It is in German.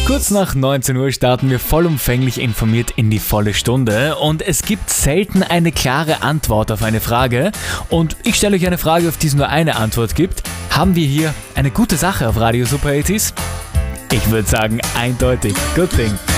Kurz nach 19 Uhr starten wir vollumfänglich informiert in die volle Stunde und es gibt selten eine klare Antwort auf eine Frage und ich stelle euch eine Frage, auf die es nur eine Antwort gibt. Haben wir hier eine gute Sache auf Radio Super 80s? Ich würde sagen eindeutig, good thing.